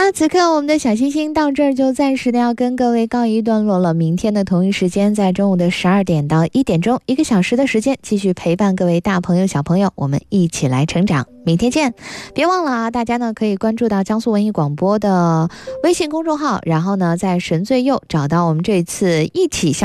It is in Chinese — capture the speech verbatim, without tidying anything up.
那此刻我们的小星星到这儿就暂时的要跟各位告一段落了。明天的同一时间，在中午的十二点到一点钟，一个小时的时间，继续陪伴各位大朋友小朋友，我们一起来成长。明天见！别忘了啊，大家呢可以关注到江苏文艺广播的微信公众号，然后呢在神最右找到我们这次一起向